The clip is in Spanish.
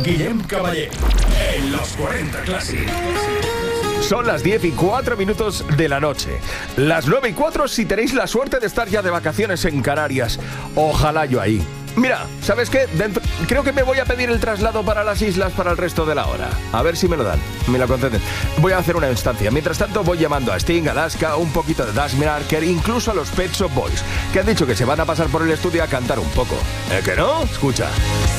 Guillem Caballé, en los 40 Classic. Son las 10:04 de la noche. Las 9:04 si tenéis la suerte de estar ya de vacaciones en Canarias. Ojalá yo ahí. Mira, ¿sabes qué? Creo que me voy a pedir el traslado para las islas para el resto de la hora. A ver si me lo dan, me lo conceden. Voy a hacer una instancia. Mientras tanto voy llamando a Sting, Alaska, un poquito de Dash Marker, incluso a los Pet Shop Boys, que han dicho que se van a pasar por el estudio a cantar un poco. ¿Que no? Escucha.